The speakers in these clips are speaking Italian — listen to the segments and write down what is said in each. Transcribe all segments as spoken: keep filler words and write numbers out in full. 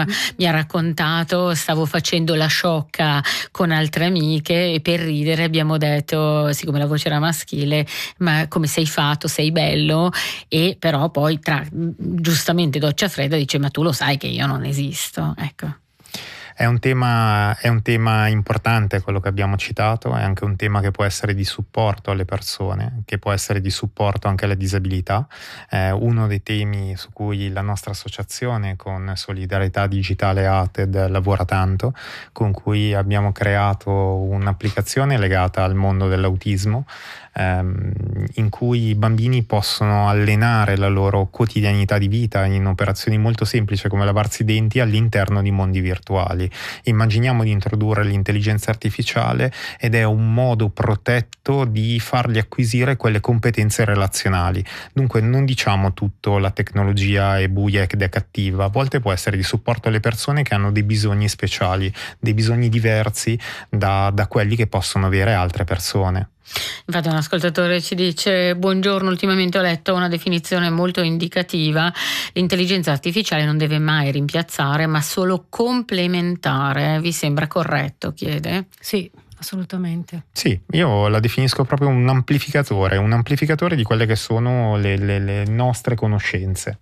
uh, mi ha raccontato, stavo facendo la sciocca con altre amiche e per ridere abbiamo detto, siccome la voce era maschile, ma come sei fatto, sei bello, e però poi tra giustamente doccia fredda dice ma tu lo sai che io non esisto, ecco. È un tema, è un tema importante quello che abbiamo citato, è anche un tema che può essere di supporto alle persone, che può essere di supporto anche alle disabilità. È uno dei temi su cui la nostra associazione con Solidarietà Digitale A T E D lavora tanto, con cui abbiamo creato un'applicazione legata al mondo dell'autismo, ehm, in cui i bambini possono allenare la loro quotidianità di vita in operazioni molto semplici come lavarsi i denti all'interno di mondi virtuali. Immaginiamo di introdurre l'intelligenza artificiale ed è un modo protetto di fargli acquisire quelle competenze relazionali. Dunque non diciamo tutto la tecnologia è buia ed è cattiva, a volte può essere di supporto alle persone che hanno dei bisogni speciali, dei bisogni diversi da, da quelli che possono avere altre persone. Infatti un ascoltatore ci dice: buongiorno, ultimamente ho letto una definizione molto indicativa, l'intelligenza artificiale non deve mai rimpiazzare ma solo complementare, vi sembra corretto? Chiede. Sì, assolutamente. Sì, io la definisco proprio un amplificatore, un amplificatore di quelle che sono le, le, le nostre conoscenze.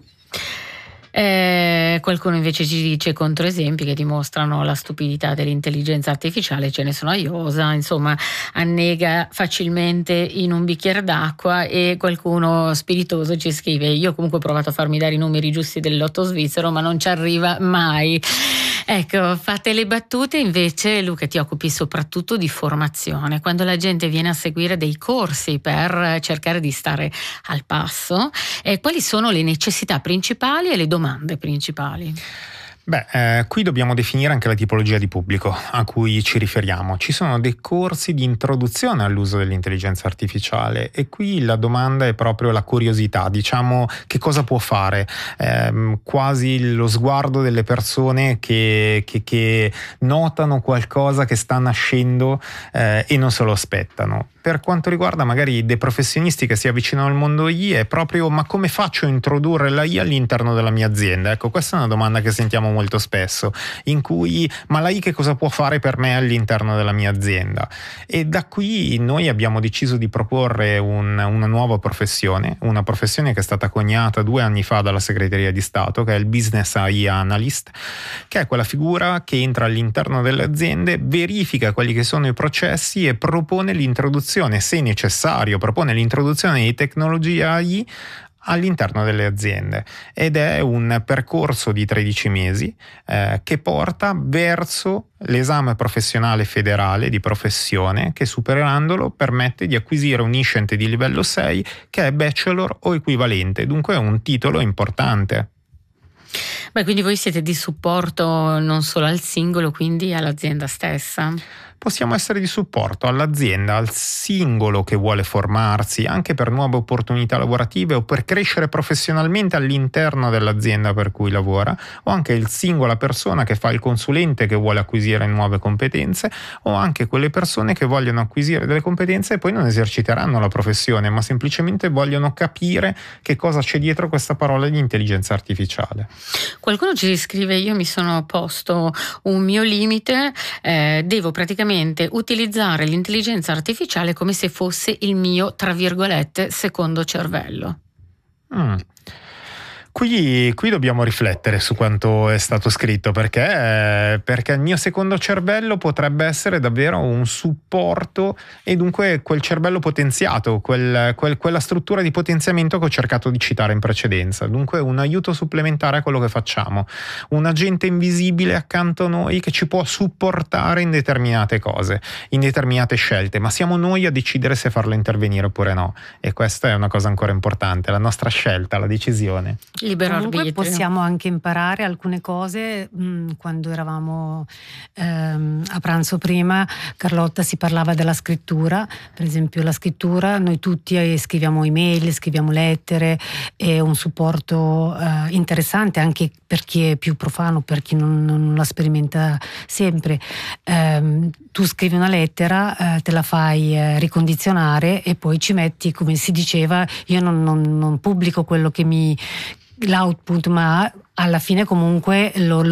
Eh, qualcuno invece ci dice controesempi che dimostrano la stupidità dell'intelligenza artificiale, ce ne sono a iosa, insomma annega facilmente in un bicchiere d'acqua. E qualcuno spiritoso ci scrive: io comunque ho provato a farmi dare i numeri giusti del lotto svizzero ma non ci arriva mai. Ecco, fate le battute, invece Luca ti occupi soprattutto di formazione, quando la gente viene a seguire dei corsi per cercare di stare al passo, eh, quali sono le necessità principali e le domande principali? Beh, eh, qui dobbiamo definire anche la tipologia di pubblico a cui ci riferiamo. Ci sono dei corsi di introduzione all'uso dell'intelligenza artificiale e qui la domanda è proprio la curiosità, diciamo che cosa può fare, eh, quasi lo sguardo delle persone che, che, che notano qualcosa che sta nascendo eh, e non se lo aspettano. Per quanto riguarda magari dei professionisti che si avvicinano al mondo I A è proprio: ma come faccio a introdurre la I A all'interno della mia azienda? Ecco, questa è una domanda che sentiamo molto spesso, in cui ma la I A che cosa può fare per me all'interno della mia azienda? E da qui noi abbiamo deciso di proporre un, una nuova professione, una professione che è stata coniata due anni fa dalla Segreteria di Stato, che è il Business A I Analyst, che è quella figura che entra all'interno delle aziende, verifica quelli che sono i processi e propone l'introduzione, se necessario, propone l'introduzione di tecnologia A I all'interno delle aziende, ed è un percorso di tredici mesi eh, che porta verso l'esame professionale federale di professione che, superandolo, permette di acquisire un ISCENT di livello sei che è bachelor o equivalente, dunque è un titolo importante. Beh, quindi voi siete di supporto non solo al singolo, quindi all'azienda stessa? Possiamo essere di supporto all'azienda, al singolo che vuole formarsi anche per nuove opportunità lavorative o per crescere professionalmente all'interno dell'azienda per cui lavora, o anche il singola persona che fa il consulente che vuole acquisire nuove competenze, o anche quelle persone che vogliono acquisire delle competenze e poi non eserciteranno la professione ma semplicemente vogliono capire che cosa c'è dietro questa parola di intelligenza artificiale. Qualcuno ci scrive: io mi sono posto un mio limite, eh, devo praticamente utilizzare l'intelligenza artificiale come se fosse il mio, tra virgolette, secondo cervello. Mm. Qui, qui dobbiamo riflettere su quanto è stato scritto, perché, perché il mio secondo cervello potrebbe essere davvero un supporto e dunque quel cervello potenziato, quel, quel, quella struttura di potenziamento che ho cercato di citare in precedenza, dunque un aiuto supplementare a quello che facciamo, un agente invisibile accanto a noi che ci può supportare in determinate cose, in determinate scelte, ma siamo noi a decidere se farlo intervenire oppure no, e questa è una cosa ancora importante, la nostra scelta, la decisione. Libero Comunque arbitrio. possiamo anche imparare alcune cose. Mh, quando eravamo ehm, a pranzo prima, Carlotta si parlava della scrittura, per esempio la scrittura, noi tutti scriviamo email, scriviamo lettere, è un supporto eh, interessante anche per chi è più profano, per chi non, non la sperimenta sempre. Eh, tu scrivi una lettera, eh, te la fai eh, ricondizionare e poi ci metti, come si diceva, io non, non, non pubblico quello che mi l'output, ma alla fine comunque lo